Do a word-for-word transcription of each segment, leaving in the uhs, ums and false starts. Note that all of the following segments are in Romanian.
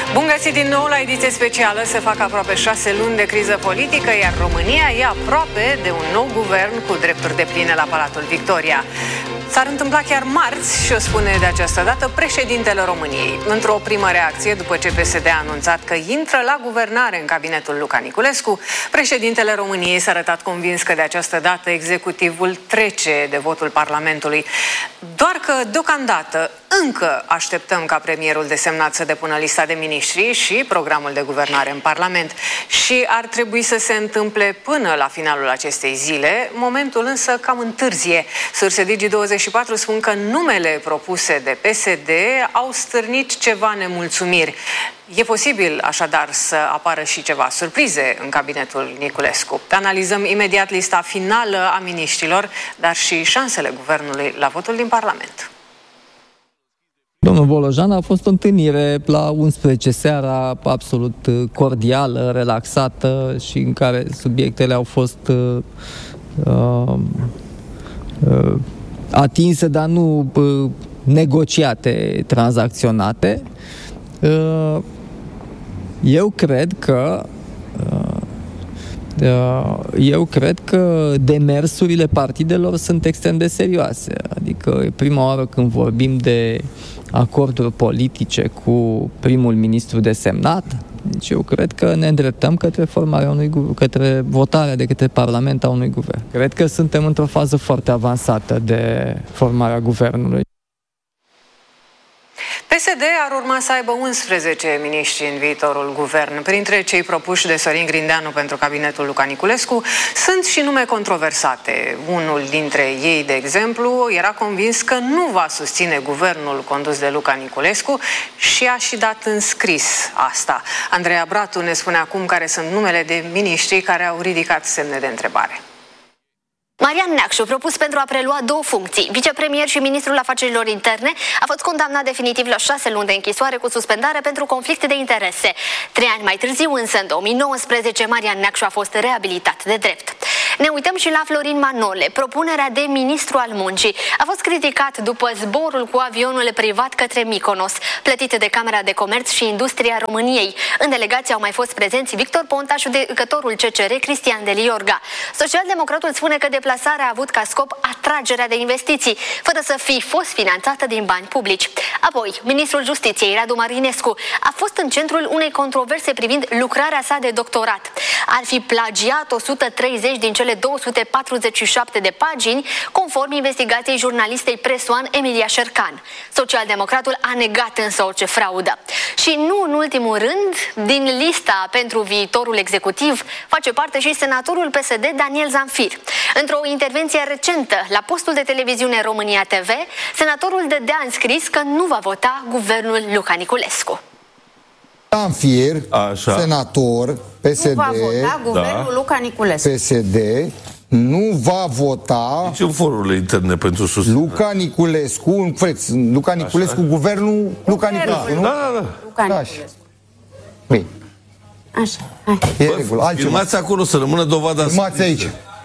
Bun găsit din nou la ediție specială. Se fac aproape șase luni de criză politică, iar România e aproape de un nou guvern cu drepturi depline la Palatul Victoria. S-ar întâmpla chiar marți și o spune de această dată președintele României. Într-o primă reacție, după ce P S D a anunțat că intră la guvernare în cabinetul Luca Niculescu, președintele României s-a arătat convins că de această dată executivul trece de votul Parlamentului. Doar că, deocamdată, încă așteptăm ca premierul desemnat să depună lista de miniștri și programul de guvernare în Parlament. Și ar trebui să se întâmple până la finalul acestei zile, momentul însă cam întârzie. Surse Digi douăzeci și patru spun că numele propuse de P S D au stârnit ceva nemulțumiri. E posibil, așadar, să apară și ceva surprize în cabinetul Niculescu. Analizăm imediat lista finală a miniștrilor, dar și șansele guvernului la votul din Parlament. Domnul Bolojan, a fost o întâlnire la unsprezece seara absolut cordială, relaxată și în care subiectele au fost uh, uh, uh, atinse, dar nu uh, negociate, tranzacționate. Uh, eu cred că uh, uh, eu cred că demersurile partidelor sunt extrem de serioase. Adică e prima oară când vorbim de acorduri politice cu primul ministru desemnat. Deci eu cred că ne îndreptăm către formarea unui către votarea de către Parlament a unui guvern. Cred că suntem într-o fază foarte avansată de formarea guvernului. P S D ar urma să aibă unsprezece miniștri în viitorul guvern. Printre cei propuși de Sorin Grindeanu pentru cabinetul Luca Niculescu sunt și nume controversate. Unul dintre ei, de exemplu, era convins că nu va susține guvernul condus de Luca Niculescu și a și dat în scris asta. Andreea Bratu ne spune acum care sunt numele de miniștri care au ridicat semne de întrebare. Marian Neacșu, propus pentru a prelua două funcții, vicepremier și ministrul afacerilor interne, a fost condamnat definitiv la șase luni de închisoare cu suspendare pentru conflicte de interese. Trei ani mai târziu, însă, în două mii nouăsprezece, Marian Neacșu a fost reabilitat de drept. Ne uităm și la Florin Manole. Propunerea de ministru al muncii a fost criticat după zborul cu avionul privat către Mykonos, plătit de Camera de Comerț și Industria României. În delegație au mai fost prezenți Victor Ponta, judecătorul C C R Cristian Deliorga. Socialdemocratul spune că deplasarea a avut ca scop atragerea de investiții, fără să fi fost finanțată din bani publici. Apoi, ministrul Justiției, Radu Marinescu, a fost în centrul unei controverse privind lucrarea sa de doctorat. Ar fi plagiat o sută treizeci din cele două sute patruzeci și șapte de pagini, conform investigației jurnalistei Presoan Emilia Șercan. Socialdemocratul a negat însă orice fraudă. Și nu în ultimul rând, din lista pentru viitorul executiv face parte și senatorul P S D Daniel Zamfir. Într-o intervenție recentă la postul de televiziune România T V, senatorul dădea în scris că nu va vota guvernul Luca Niculescu. Zamfir, senator, P S D, nu va vota guvernul da. Luca Niculescu. P S D nu va vota ce forurile interne pentru susținere. Luca Niculescu, freți, Luca Niculescu, așa. Guvernul Luca Niculescu, nu? Da, da, da. Luca Niculescu. Bine. Așa, hai. E Bă, regulă. Filmați acolo să rămână dovada. Filmați aici.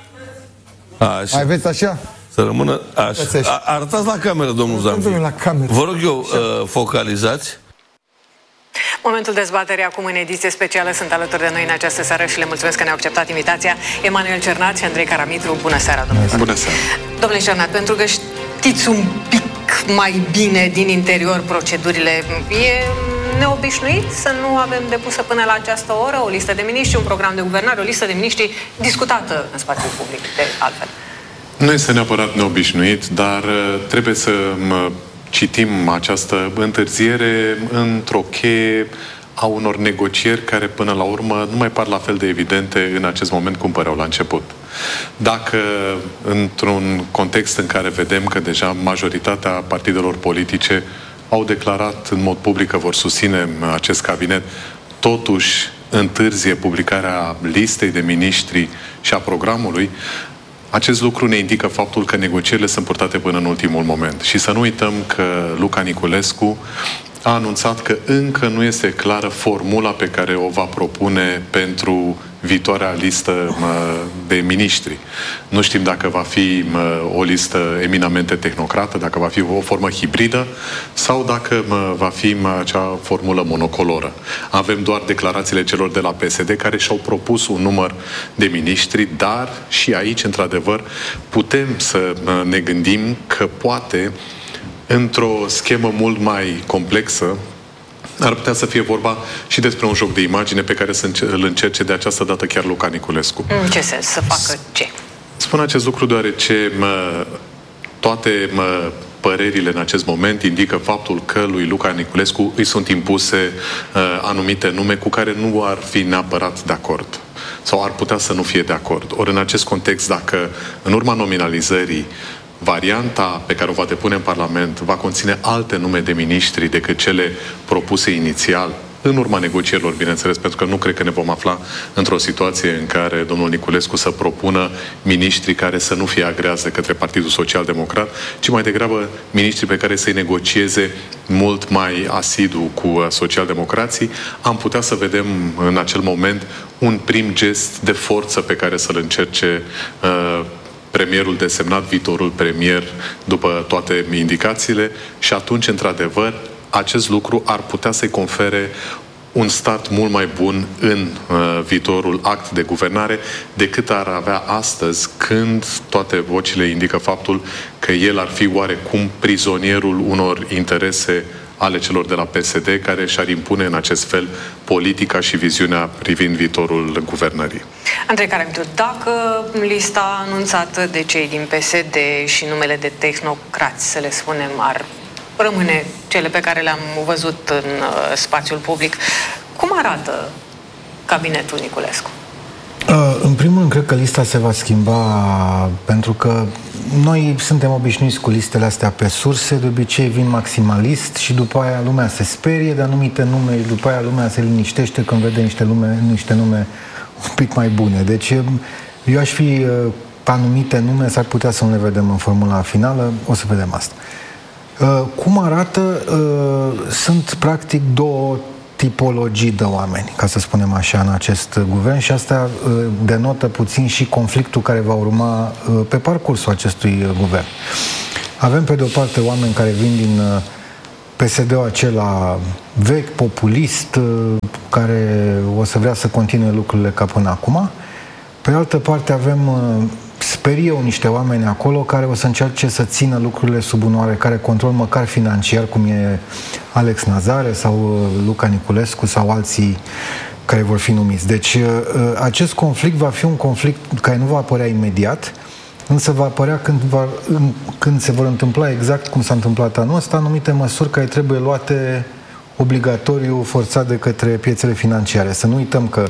Așa. Mai aveți așa? Să rămână așa. Arătați la cameră, domnul Zamfir. La cameră. Vă rog eu, uh, focalizați. Momentul dezbaterii acum în ediție specială. Sunt alături de noi în această seară și le mulțumesc că ne-au acceptat invitația Emanuel Cernat și Andrei Caramitru. Bună seara, domnule. Bună seara. Domnule Cernat, pentru că știți un pic mai bine din interior procedurile, e neobișnuit să nu avem depusă până la această oră o listă de miniștri, un program de guvernare, o listă de miniștri discutată în spațiul public de altfel. Nu este neapărat neobișnuit, dar trebuie să citim această întârziere într-o cheie a unor negocieri care până la urmă nu mai par la fel de evidente în acest moment cum păreau la început. Dacă într-un context în care vedem că deja majoritatea partidelor politice au declarat în mod public că vor susține acest cabinet, totuși întârzie publicarea listei de miniștri și a programului, acest lucru ne indică faptul că negocierile sunt purtate până în ultimul moment. Și să nu uităm că Luca Niculescu a anunțat că încă nu este clară formula pe care o va propune pentru viitoarea listă de miniștri. Nu știm dacă va fi o listă eminamente tehnocrată, dacă va fi o formă hibridă sau dacă va fi acea formulă monocoloră. Avem doar declarațiile celor de la P S D care și-au propus un număr de miniștri, dar și aici, într-adevăr, putem să ne gândim că poate, într-o schemă mult mai complexă, ar putea să fie vorba și despre un joc de imagine pe care să îl încerce de această dată chiar Luca Niculescu. În ce sens? Să facă ce? Spun acest lucru deoarece mă, toate mă, părerile în acest moment indică faptul că lui Luca Niculescu îi sunt impuse uh, anumite nume cu care nu ar fi neapărat de acord sau ar putea să nu fie de acord. Ori în acest context, dacă în urma nominalizării varianta pe care o va depune în Parlament va conține alte nume de miniștri decât cele propuse inițial, în urma negocierilor, bineînțeles, pentru că nu cred că ne vom afla într-o situație în care domnul Niculescu să propună miniștri care să nu fie agreați de către Partidul Social Democrat, ci mai degrabă miniștri pe care să-i negocieze mult mai asidu cu socialdemocrații, am putea să vedem în acel moment un prim gest de forță pe care să-l încerce uh, premierul desemnat, viitorul premier, după toate indicațiile, și atunci, într-adevăr, acest lucru ar putea să-i confere un start mult mai bun în uh, viitorul act de guvernare decât ar avea astăzi, când toate vocile indică faptul că el ar fi oarecum prizonierul unor interese ale celor de la P S D, care și-ar impune în acest fel politica și viziunea privind viitorul guvernării. Andrei Caramitu, dacă lista anunțată de cei din P S D și numele de tehnocrați, să le spunem, ar rămâne cele pe care le-am văzut în uh, spațiul public, cum arată cabinetul Niculescu? Uh, în primul rând, cred că lista se va schimba, pentru că noi suntem obișnuiți cu listele astea pe surse, de obicei vin maximalist și după aia lumea se sperie de anumite nume și după aia lumea se liniștește când vede niște, lume, niște nume un pic mai bune. Deci eu aș fi uh, anumite nume, s-ar putea să nu le vedem în formula finală, o să vedem asta. Uh, cum arată? Uh, sunt practic două tipologii de oameni, ca să spunem așa, în acest guvern, și asta uh, denotă puțin și conflictul care va urma uh, pe parcursul acestui guvern. Avem pe de o parte oameni care vin din uh, P S D-ul acela vechi, populist, uh, care o să vrea să continue lucrurile ca până acum. Pe de altă parte avem uh, sper eu niște oameni acolo care o să încerce să țină lucrurile sub un oarecare control, măcar financiar, cum e Alex Nazare sau Luca Niculescu sau alții care vor fi numiți. Deci acest conflict va fi un conflict care nu va apărea imediat, însă va apărea când, va, când se vor întâmpla exact cum s-a întâmplat anul ăsta, anumite măsuri care trebuie luate obligatoriu, forțat de către piețele financiare. Să nu uităm că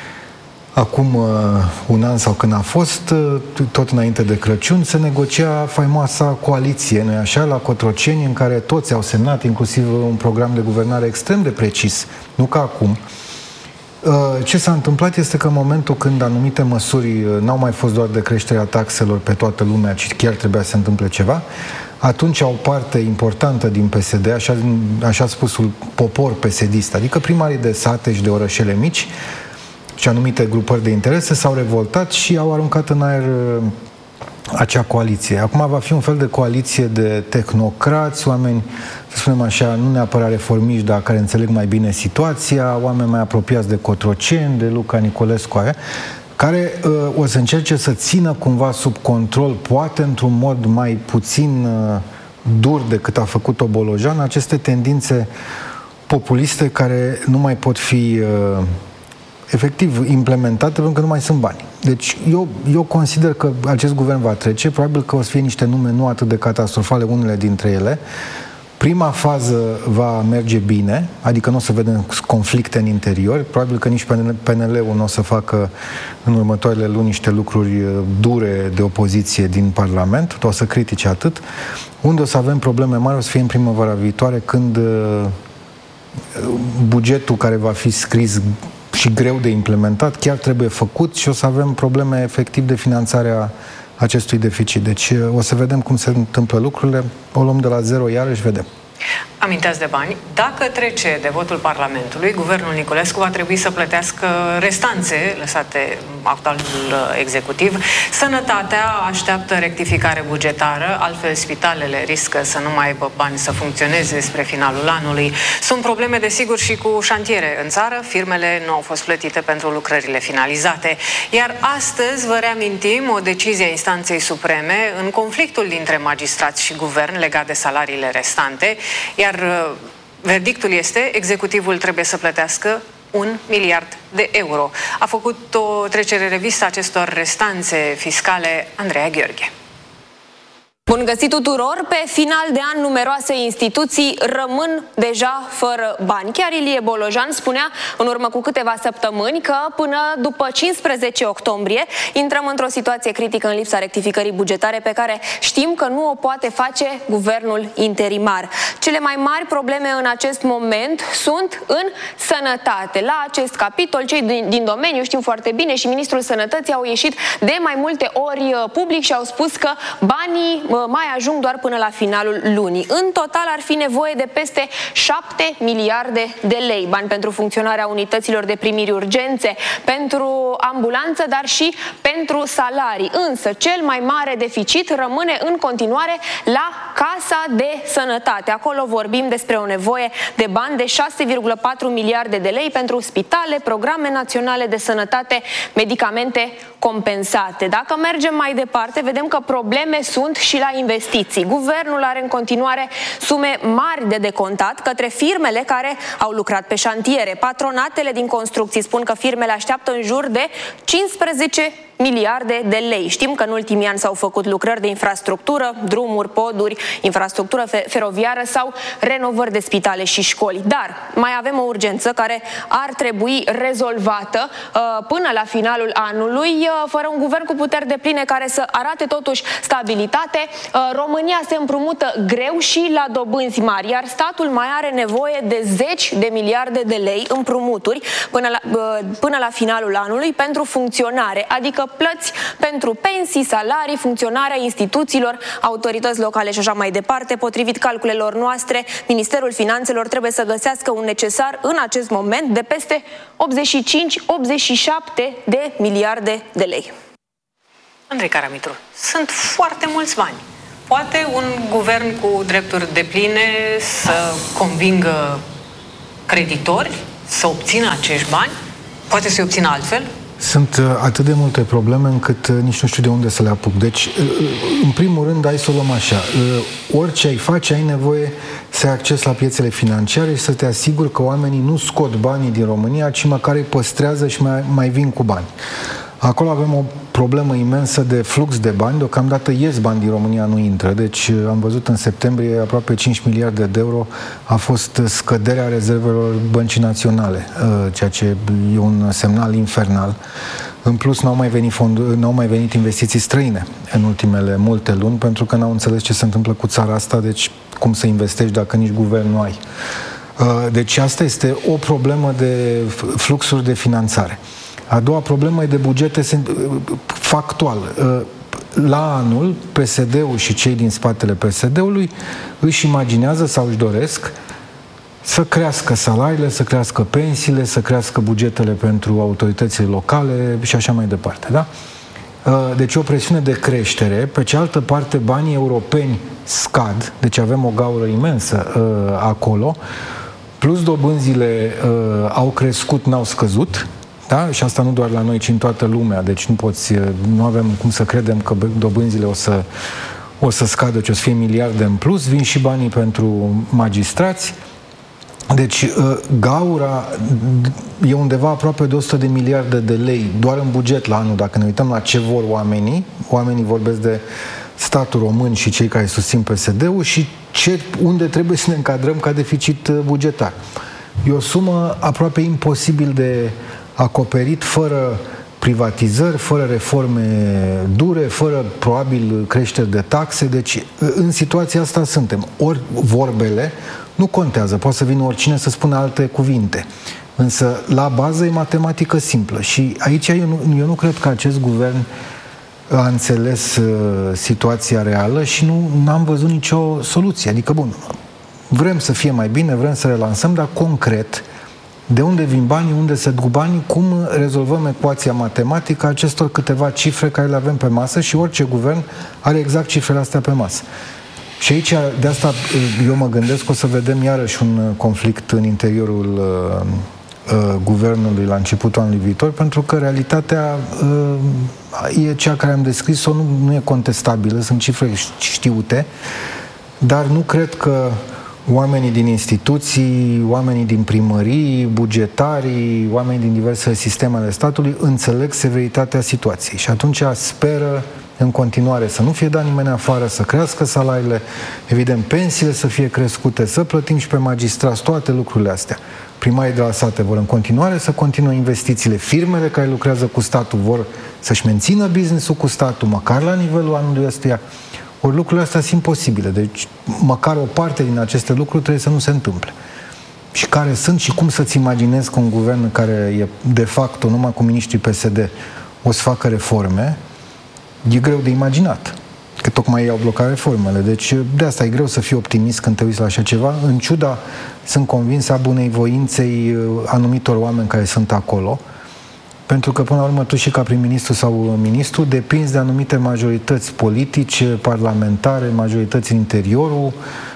acum uh, un an sau când a fost, uh, tot înainte de Crăciun, se negocia faimoasa coaliție, nu-i așa, la Cotroceni, în care toți au semnat, inclusiv un program de guvernare extrem de precis, nu ca acum. Uh, ce s-a întâmplat este că în momentul când anumite măsuri uh, n-au mai fost doar de creșterea taxelor pe toată lumea, ci chiar trebuia să se întâmple ceva, atunci o parte importantă din P S D, așa, așa spusul popor P S D-ist, adică primarii de sate și de orășele mici, și anumite grupări de interese s-au revoltat și au aruncat în aer acea coaliție. Acum va fi un fel de coaliție de tehnocrați, oameni, să spunem așa, nu neapărat reformiști, dar care înțeleg mai bine situația, oameni mai apropiați de Cotroceni, de Luca Niculescu aia, care uh, o să încerce să țină cumva sub control, poate într-un mod mai puțin uh, dur decât a făcut-o Bolojan, aceste tendințe populiste care nu mai pot fi uh, efectiv implementate pentru că nu mai sunt bani. Deci eu, eu consider că acest guvern va trece, probabil că o să fie niște nume nu atât de catastrofale, unele dintre ele. Prima fază va merge bine, adică nu o să vedem conflicte în interior, probabil că nici P N L-ul nu o să facă în următoarele luni niște lucruri dure de opoziție din Parlament, o să critice atât. Unde o să avem probleme mari o să fie în primăvara viitoare, când bugetul care va fi scris și greu de implementat, chiar trebuie făcut și o să avem probleme efectiv de finanțare a acestui deficit. Deci o să vedem cum se întâmplă lucrurile, o luăm de la zero, iarăși vedem. Aminteați de bani. Dacă trece de votul Parlamentului, guvernul Niculescu va trebui să plătească restanțe lăsate actualul executiv. Sănătatea așteaptă rectificare bugetară, altfel spitalele riscă să nu mai aibă bani să funcționeze spre finalul anului. Sunt probleme, desigur, și cu șantiere în țară. Firmele nu au fost plătite pentru lucrările finalizate. Iar astăzi vă reamintim o decizie a Instanței Supreme în conflictul dintre magistrați și guvern legat de salariile restante. Iar verdictul este, executivul trebuie să plătească un miliard de euro. A făcut o trecere revistă acestor restanțe fiscale Andreea Gheorghe. Bun găsit tuturor! Pe final de an, numeroase instituții rămân deja fără bani. Chiar Ilie Bolojan spunea în urmă cu câteva săptămâni că până după cincisprezece octombrie intrăm într-o situație critică în lipsa rectificării bugetare pe care știm că nu o poate face guvernul interimar. Cele mai mari probleme în acest moment sunt în sănătate. La acest capitol, cei din, din domeniu știm foarte bine și Ministrul Sănătății au ieșit de mai multe ori public și au spus că banii mai ajung doar până la finalul lunii. În total ar fi nevoie de peste șapte miliarde de lei, bani pentru funcționarea unităților de primiri urgențe, pentru ambulanță, dar și pentru salarii. Însă cel mai mare deficit rămâne în continuare la Casa de Sănătate. Acolo vorbim despre o nevoie de bani de șase virgulă patru miliarde de lei pentru spitale, programe naționale de sănătate, medicamente compensate. Dacă mergem mai departe, vedem că probleme sunt și la investiții. Guvernul are în continuare sume mari de decontat către firmele care au lucrat pe șantiere. Patronatele din construcții spun că firmele așteaptă în jur de cincisprezece miliarde de lei. Știm că în ultimii ani s-au făcut lucrări de infrastructură, drumuri, poduri, infrastructură feroviară sau renovări de spitale și școli. Dar mai avem o urgență care ar trebui rezolvată uh, până la finalul anului, uh, fără un guvern cu puteri depline care să arate totuși stabilitate. Uh, România se împrumută greu și la dobânzi mari, iar statul mai are nevoie de zeci de miliarde de lei împrumuturi până la, uh, până la finalul anului pentru funcționare, adică plăți pentru pensii, salarii, funcționarea instituțiilor, autorități locale și așa mai departe. Potrivit calculelor noastre, Ministerul Finanțelor trebuie să găsească un necesar în acest moment de peste optzeci și cinci optzeci și șapte de miliarde de lei. Andrei Caramitru, sunt foarte mulți bani. Poate un guvern cu drepturi depline să convingă creditori să obțină acești bani? Poate să-i obțină altfel? Sunt atât de multe probleme încât nici nu știu de unde să le apuc. Deci, în primul rând, hai să o luăm așa. Orice ai face, ai nevoie să ai acces la piețele financiare și să te asiguri că oamenii nu scot banii din România, ci măcar îi păstrează și mai, mai vin cu bani. Acolo avem o problemă imensă de flux de bani. Deocamdată ies bani din România, nu intră. Deci am văzut în septembrie aproape cinci miliarde de euro a fost scăderea rezervelor Băncii Naționale, ceea ce e un semnal infernal. În plus, n-au mai venit fonduri, n-au mai venit investiții străine în ultimele multe luni, pentru că n-au înțeles ce se întâmplă cu țara asta, deci cum să investești dacă nici guvern nu ai. Deci asta este o problemă de fluxuri de finanțare. A doua problemă e de bugete factual. La anul, P S D-ul și cei din spatele P S D-ului își imaginează sau își doresc să crească salariile, să crească pensiile, să crească bugetele pentru autoritățile locale și așa mai departe. Da? Deci o presiune de creștere. Pe cealaltă parte, banii europeni scad, deci avem o gaură imensă acolo, plus dobânzile au crescut, n-au scăzut. Da? Și asta nu doar la noi, ci în toată lumea. Deci nu poți, nu avem cum să credem că dobânzile o să, o să scadă, ci o să fie miliarde în plus. Vin și banii pentru magistrați. Deci gaura e undeva aproape de o sută de miliarde de lei doar în buget la anul. Dacă ne uităm la ce vor oamenii, oamenii vorbesc de statul român și cei care susțin P S D-ul și ce, unde trebuie să ne încadrăm ca deficit bugetar. E o sumă aproape imposibil de acoperit fără privatizări, fără reforme dure, fără probabil creșteri de taxe. Deci în situația asta suntem. Ori vorbele nu contează, poate să vină oricine să spună alte cuvinte. Însă la bază e matematică simplă și aici eu nu, eu nu cred că acest guvern a înțeles uh, situația reală și nu am văzut nicio soluție. Adică, bun, vrem să fie mai bine, vrem să relansăm, dar concret, de unde vin banii, unde se duc banii, cum rezolvăm ecuația matematică a acestor câteva cifre care le avem pe masă și orice guvern are exact cifrele astea pe masă. Și aici, de asta eu mă gândesc că o să vedem iarăși un conflict în interiorul uh, uh, guvernului la începutul anului viitor, pentru că realitatea uh, e cea care am descris-o, nu, nu e contestabilă, sunt cifre știute, dar nu cred că oamenii din instituții, oamenii din primării, bugetarii, oamenii din diverse sisteme ale statului înțeleg severitatea situației și atunci speră în continuare să nu fie dat nimeni afară, să crească salariile, evident pensiile să fie crescute, să plătim și pe magistrați, toate lucrurile astea. Primarii de la sate vor în continuare să continue investițiile, firmele care lucrează cu statul vor să-și mențină business-ul cu statul, măcar la nivelul anului ăstuia. Ori lucrurile astea sunt posibile, deci măcar o parte din aceste lucruri trebuie să nu se întâmple. Și care sunt și cum să-ți imaginezi că un guvern care e de facto numai cu miniștrii P S D o să facă reforme, e greu de imaginat. Că tocmai ei au blocat reformele. Deci de asta e greu să fii optimist când te uiți la așa ceva. În ciuda, sunt convins, a bunei voinței anumitor oameni care sunt acolo. Pentru că, până la urmă, tu și ca prim-ministru sau ministru depinzi de anumite majorități politice, parlamentare, majorități în interiorul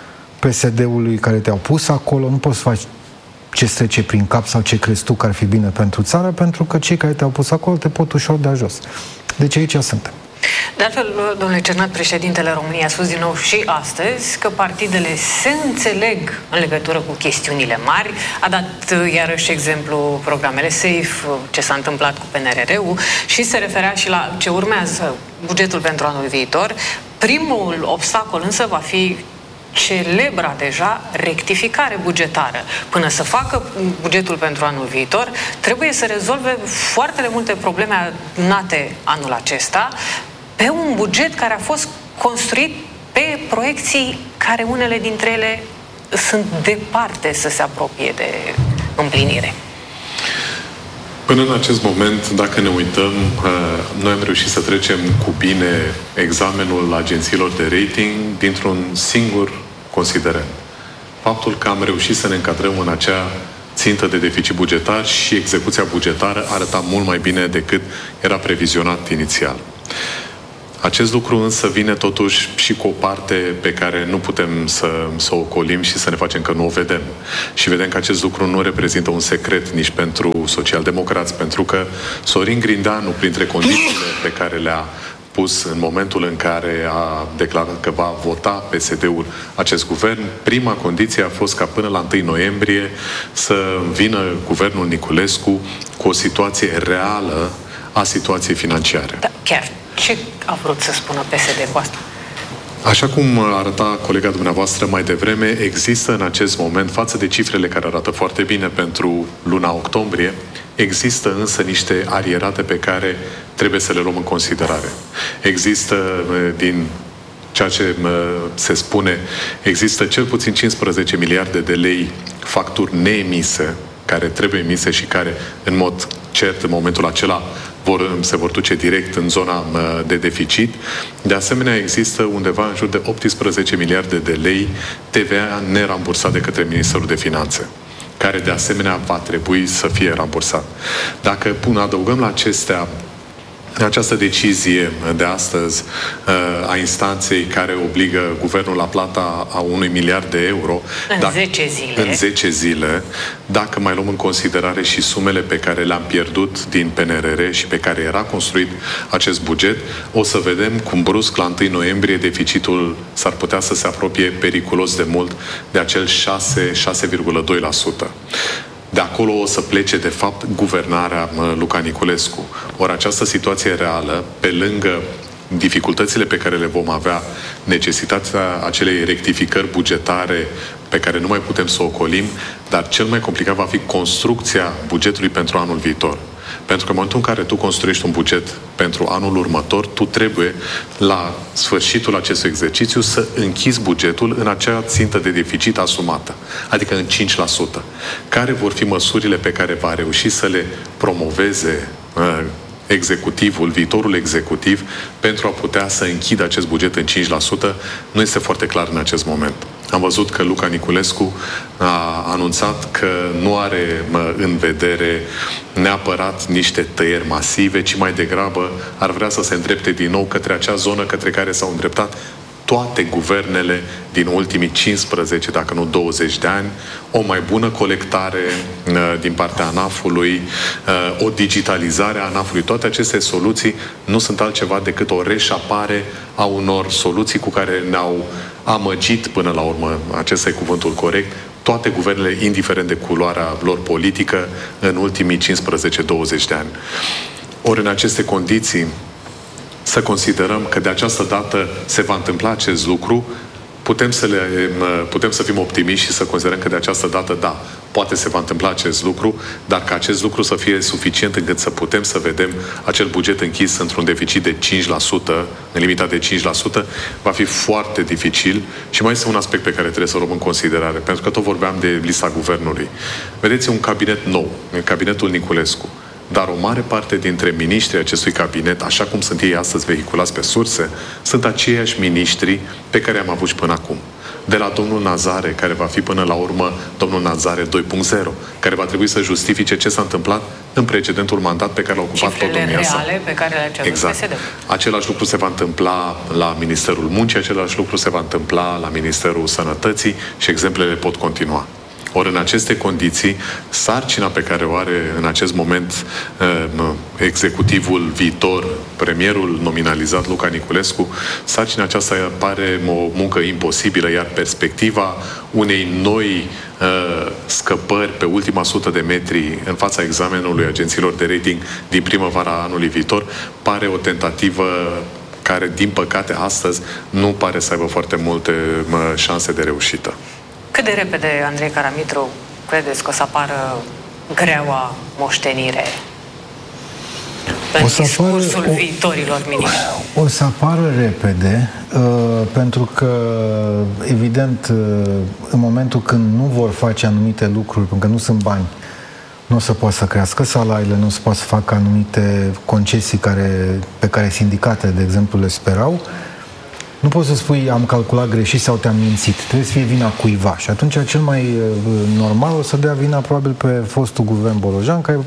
P S D-ului care te-au pus acolo. Nu poți să faci ce-ți trece prin cap sau ce crezi tu că ar fi bine pentru țară, pentru că cei care te-au pus acolo te pot ușor da jos. Deci aici suntem. De altfel, domnule Cernat, președintele României a spus din nou și astăzi că partidele se înțeleg în legătură cu chestiunile mari. A dat iarăși exemplu programele SAFE, ce s-a întâmplat cu P N R R-ul și se referea și la ce urmează bugetul pentru anul viitor. Primul obstacol însă va fi celebra deja rectificare bugetară. Până să facă bugetul pentru anul viitor, trebuie să rezolve foarte multe probleme adunate anul acesta pe un buget care a fost construit pe proiecții care unele dintre ele sunt departe să se apropie de împlinire. Până în acest moment, dacă ne uităm, noi am reușit să trecem cu bine examenul agențiilor de rating dintr-un singur considerent. Faptul că am reușit să ne încadrăm în acea țintă de deficit bugetar și execuția bugetară arăta mult mai bine decât era previzionat inițial. Acest lucru însă vine totuși și cu o parte pe care nu putem să, să o ocolim și să ne facem că nu o vedem. Și vedem că acest lucru nu reprezintă un secret nici pentru socialdemocrați, pentru că Sorin Grindeanu, printre condițiile pe care le-a pus în momentul în care a declarat că va vota P S D-ul acest guvern, prima condiție a fost ca până la întâi noiembrie să vină guvernul Niculescu cu o situație reală a situației financiare. Da, chiar ce a vrut să spună P S D cu asta? Așa cum arăta colega dumneavoastră mai devreme, există în acest moment, față de cifrele care arată foarte bine pentru luna octombrie, există însă niște arierate pe care trebuie să le luăm în considerare. Există, din ceea ce se spune, există cel puțin cincisprezece miliarde de lei facturi neemise, care trebuie emise și care, în mod cert, în momentul acela, vor, se vor duce direct în zona de deficit. De asemenea, există undeva în jur de optsprezece miliarde de lei T V A nerambursat de către Ministerul de Finanțe, care de asemenea va trebui să fie rambursat. Dacă până adăugăm la acestea această decizie de astăzi a instanței care obligă guvernul la plata a unui miliard de euro în dacă, zece zile. în zece zile, dacă mai luăm în considerare și sumele pe care le-am pierdut din P N R R și pe care era construit acest buget, o să vedem cum brusc la întâi noiembrie deficitul s-ar putea să se apropie periculos de mult de acel șase virgulă doi la sută. De acolo o să plece, de fapt, guvernarea Luca Niculescu. Ori această situație reală, pe lângă dificultățile pe care le vom avea, necesitatea acelei rectificări bugetare pe care nu mai putem să o ocolim, dar cel mai complicat va fi construcția bugetului pentru anul viitor. Pentru că în momentul în care tu construiești un buget pentru anul următor, tu trebuie, la sfârșitul acestui exercițiu, să închizi bugetul în acea țintă de deficit asumată, adică în cinci la sută. Care vor fi măsurile pe care va reuși să le promoveze uh, executivul, viitorul executiv, pentru a putea să închidă acest buget în cinci la sută, nu este foarte clar în acest moment. Am văzut că Luca Niculescu a anunțat că nu are în vedere neapărat niște tăieri masive, ci mai degrabă ar vrea să se îndrepte din nou către acea zonă către care s-au îndreptat toate guvernele din ultimii cincisprezece, dacă nu douăzeci de ani, o mai bună colectare uh, din partea ANAF-ului, uh, o digitalizare a ANAF-ului. Toate aceste soluții nu sunt altceva decât o reșapare a unor soluții cu care ne-au amăgit până la urmă, acesta e cuvântul corect, toate guvernele, indiferent de culoarea lor politică, în ultimii cincisprezece douăzeci de ani. Ori în aceste condiții, să considerăm că de această dată se va întâmpla acest lucru, putem să, le, putem să fim optimiști și să considerăm că de această dată, da, poate se va întâmpla acest lucru, dar ca acest lucru să fie suficient încât să putem să vedem acel buget închis într-un deficit de cinci la sută, în limita de cinci la sută, va fi foarte dificil. Și mai este un aspect pe care trebuie să luăm în considerare, pentru că tot vorbeam de lista guvernului. Vedeți, un cabinet nou, cabinetul Niculescu. Dar o mare parte dintre miniștrii acestui cabinet, așa cum sunt ei astăzi vehiculați pe surse, sunt aceiași miniștri pe care am avut și până acum. De la domnul Nazare, care va fi până la urmă domnul Nazare doi punct zero, care va trebui să justifice ce s-a întâmplat în precedentul mandat pe care l-a ocupat tot domnia sa. Reale pe care le-a cerut exact. P S D. Același lucru se va întâmpla la Ministerul Muncii, același lucru se va întâmpla la Ministerul Sănătății și exemplele pot continua. Ori în aceste condiții, sarcina pe care o are în acest moment uh, executivul viitor, premierul nominalizat Luca Niculescu, sarcina aceasta pare o muncă imposibilă, iar perspectiva unei noi uh, scăpări pe ultima sută de metri în fața examenului agențiilor de rating din primăvara anului viitor pare o tentativă care, din păcate, astăzi nu pare să aibă foarte multe uh, șanse de reușită. Cât de repede, Andrei Caramitru, credeți că o să apară greaua moștenire în discursul apară, viitorilor miniștri? O, o să apară repede, uh, pentru că, evident, uh, în momentul când nu vor face anumite lucruri, pentru că nu sunt bani, nu o să poată să crească salariile, nu o să poată să facă anumite concesii care, pe care sindicatele, de exemplu, le sperau. Nu poți să spui am calculat greșit sau te-am mințit. Trebuie să fie vina cuiva. Și atunci cel mai normal o să dea vina probabil pe fostul guvern Bolojan, care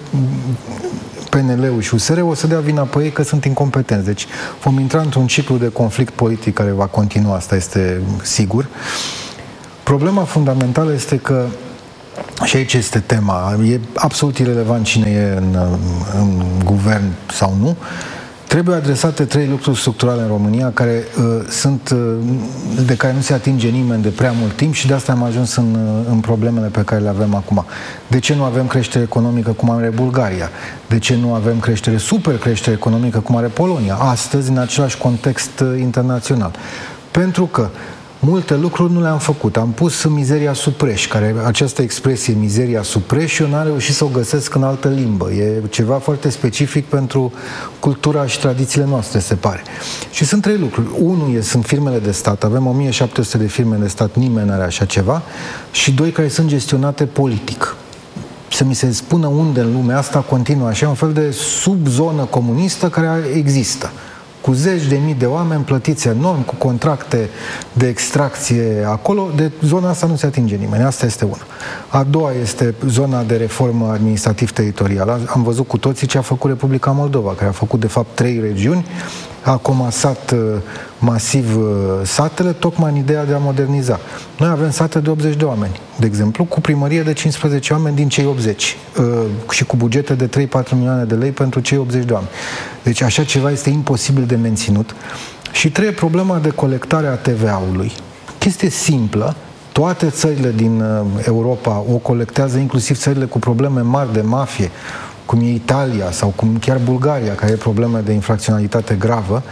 P N L-ul și U S R-ul o să dea vina pe ei că sunt incompetenți. Deci vom intra într-un ciclu de conflict politic care va continua, asta este sigur. Problema fundamentală este că, și aici este tema, e absolut irelevant cine e în, în guvern sau nu, trebuie adresate trei lucruri structurale în România care uh, sunt, uh, de care nu se atinge nimeni de prea mult timp și de asta am ajuns în, uh, în problemele pe care le avem acum. De ce nu avem creștere economică cum are Bulgaria? De ce nu avem creștere, super creștere economică cum are Polonia? Astăzi, în același context uh, internațional. Pentru că multe lucruri nu le-am făcut. Am pus mizeria sub preș, care această expresie, mizeria sub preș, eu n-am reușit să o găsesc în altă limbă. E ceva foarte specific pentru cultura și tradițiile noastre, se pare. Și sunt trei lucruri. Unul, sunt firmele de stat. Avem o mie șapte sute de firme de stat, nimeni nu are așa ceva. Și doi, care sunt gestionate politic. Să mi se spună unde în lumea asta continuă așa, un fel de subzonă comunistă care există, cu zeci de mii de oameni plătiți enorm, cu contracte de extracție acolo, de zona asta nu se atinge nimeni. Asta este una. A doua este zona de reformă administrativ-teritorială. Am văzut cu toții ce a făcut Republica Moldova, care a făcut de fapt trei regiuni, a comasat uh, masiv uh, satele, tocmai în ideea de a moderniza. Noi avem sate de optzeci de oameni, de exemplu, cu primărie de cincisprezece oameni din cei optzeci uh, și cu bugete de trei patru milioane de lei pentru cei optzeci de oameni. Deci așa ceva este imposibil de menținut. Și trei, problema de colectare a T V A-ului. Chestie simplă, toate țările din uh, Europa o colectează, inclusiv țările cu probleme mari de mafie, cum e Italia sau cum chiar Bulgaria, care are probleme de infracționalitate gravă.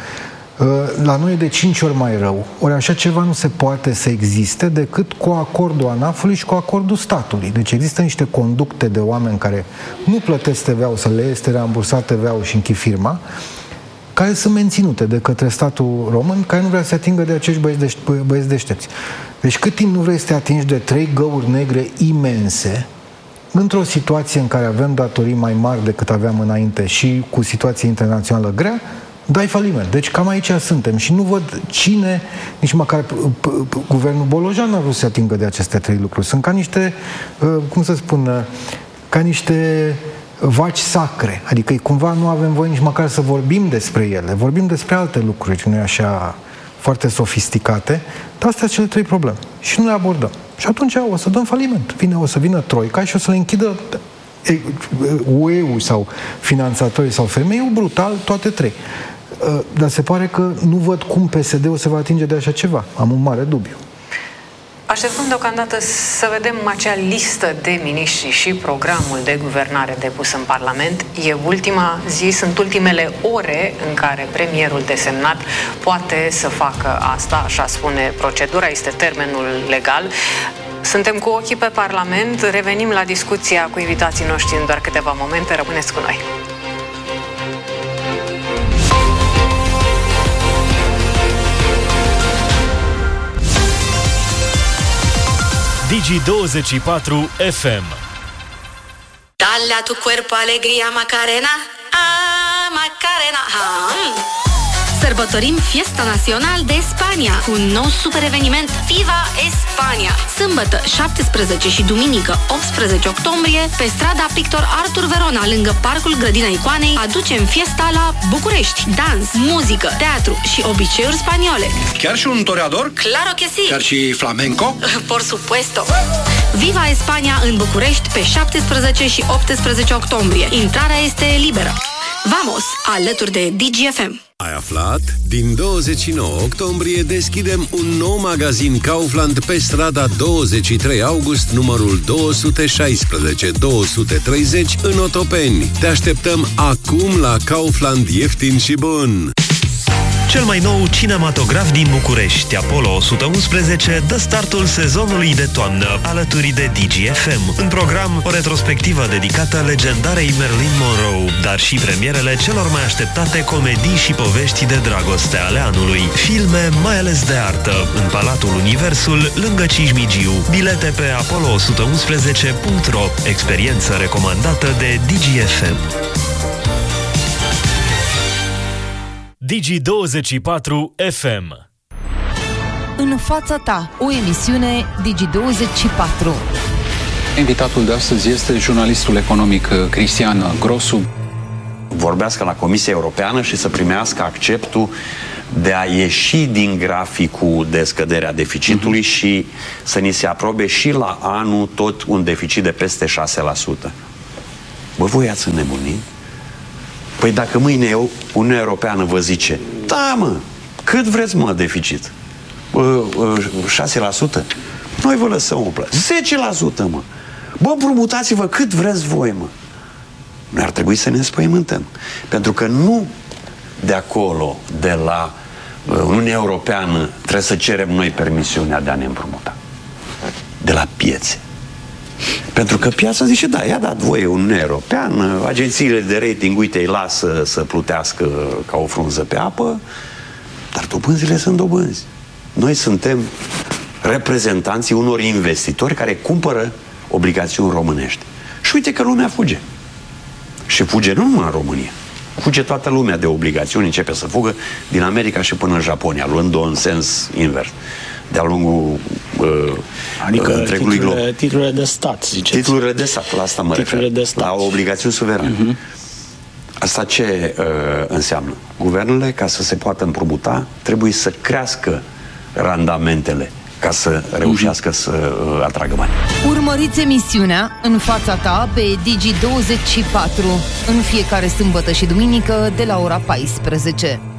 La noi e de cinci ori mai rău. Ori așa ceva nu se poate să existe decât cu acordul ANAF-ului și cu acordul statului. Deci există niște conducte de oameni care nu plătesc T V A-ul, să le este rambursat T V A-ul și închid firma, care sunt menținute de către statul român, care nu vrea să se atingă de acești băieți, deș băieți deștepți. Deci cât timp nu vrei să te atingi de trei găuri negre imense, într-o situație în care avem datorii mai mari decât aveam înainte și cu situație internațională grea, dai faliment. Deci cam aici suntem și nu văd cine, nici măcar guvernul Bolojan n-a vrut să se atingă de aceste trei lucruri. Sunt ca niște, cum să spun, ca niște vaci sacre. Adică cumva nu avem voie nici măcar să vorbim despre ele. Vorbim despre alte lucruri, nu e așa foarte sofisticate, dar astea sunt cele trei probleme. Și nu le abordăm. Și atunci o să dăm faliment. Vine, o să vină Troica și o să le închidă U E-ul sau finanțatorii sau femeiul brutal, toate trei. Dar se pare că nu văd cum P S D-ul se va atinge de așa ceva. Am un mare dubiu. Așteptăm deocamdată să vedem acea listă de miniștri și programul de guvernare depus în Parlament. E ultima zi, sunt ultimele ore în care premierul desemnat poate să facă asta, așa spune procedura, este termenul legal. Suntem cu ochii pe Parlament, revenim la discuția cu invitații noștri în doar câteva momente, rămâneți cu noi. Digi douăzeci și patru F M. Dale a tu cuerpo alegría Macarena. Ah, Macarena. Ah. Sărbătorim Fiesta Nacional de Spania cu un nou super eveniment Viva España. Sâmbătă șaptesprezece și duminică optsprezece octombrie pe strada Pictor Artur Verona, lângă Parcul Grădina Icoanei, aducem fiesta la București. Dans, muzică, teatru și obiceiuri spaniole. Chiar și un toreador? Claro que sí. Chiar și flamenco? Por supuesto. Viva España în București pe șaptesprezece și optsprezece octombrie. Intrarea este liberă. Vamos, alături de Digi F M. Ai aflat? Din douăzeci și nouă octombrie deschidem un nou magazin Kaufland pe strada douăzeci și trei august, numărul două sute șaisprezece două sute treizeci în Otopeni. Te așteptăm acum la Kaufland ieftin și bun! Cel mai nou cinematograf din București, Apollo o sută unsprezece, dă startul sezonului de toamnă, alături de Digi F M. În program, o retrospectivă dedicată legendarei Marilyn Monroe, dar și premierele celor mai așteptate comedii și povești de dragoste ale anului. Filme mai ales de artă, în Palatul Universul, lângă Cismigiu. Bilete pe apollo o sută unsprezece punct ro. Experiență recomandată de Digi F M. Digi douăzeci și patru F M. În fața ta, o emisiune Digi douăzeci și patru. Invitatul de astăzi este jurnalistul economic Cristian Grosu. Vorbească la Comisia Europeană și să primească acceptul de a ieși din graficul de scădere a deficitului uh-huh. și să ni se aprobe și la anul tot un deficit de peste șase la sută. Bă, voi ați înnebunit? Păi dacă mâine Uniunea Europeană vă zice, da mă, cât vreți mă deficit? șase la sută? Noi vă lăsăm o plată. zece la sută mă. Bă, împrumutați-vă cât vreți voi mă. Noi ar trebui să ne înspăimântăm. Pentru că nu de acolo, de la Uniunea Europeană, trebuie să cerem noi permisiunea de a ne împrumuta. De la piețe. Pentru că piața zice, da, i-a dat voie Uniunea Europeană, agențiile de rating, uite, îi lasă să plutească ca o frunză pe apă, dar dobânzile sunt dobânzi. Noi suntem reprezentanții unor investitori care cumpără obligațiuni românești. Și uite că lumea fuge. Și fuge nu numai în România. Fuge toată lumea de obligațiuni, începe să fugă din America și până în Japonia, luând-o în sens invers. De-a lungul uh, adică întregului glob. Titlurile de stat, ziceți. Titlurile de stat, la asta mă refer. De stat. La obligațiuni suverane. Uh-huh. Asta ce uh, înseamnă? Guvernele, ca să se poată împrumuta, trebuie să crească randamentele ca să reușească uh-huh. să uh, atragă bani. Urmăriți emisiunea În fața ta pe Digi douăzeci și patru în fiecare sâmbătă și duminică de la ora paisprezece.